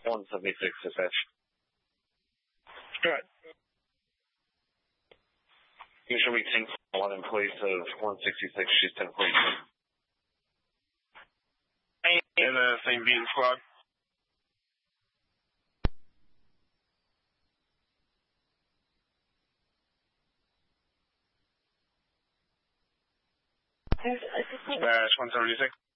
176 dispatch. Good. You should be 10-1 in place of 166. She's 10-42. And the same beating squad. Dash 176.